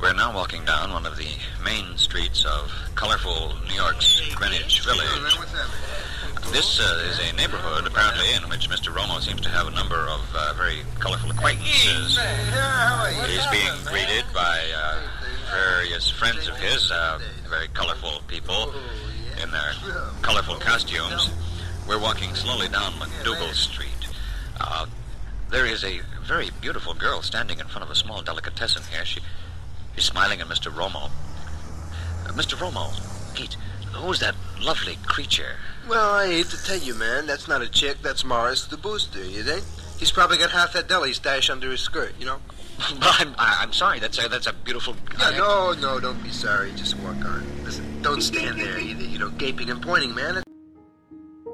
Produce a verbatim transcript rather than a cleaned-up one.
We're now walking down one of the main streets of colorful New York's Greenwich Village. This uh, is a neighborhood, apparently, in which Mister Romo seems to have a number of uh, very colorful acquaintances. He's being greeted by uh, various friends of his, uh, very colorful people in their colorful costumes. We're walking slowly down McDougal Street. Uh, there is a very beautiful girl standing in front of a small delicatessen here. She, she's smiling at Mister Romo. Uh, Mister Romo, Pete, who's that lovely creature? Well, I hate to tell you, man, that's not a chick, that's Morris the Booster, you think? He's probably got half that deli stashed under his skirt, you know? Well, I'm, I'm sorry, that's a, that's a beautiful... Yeah, no, no, don't be sorry, just walk on. Listen, don't stand there either, you know, gaping and pointing, man.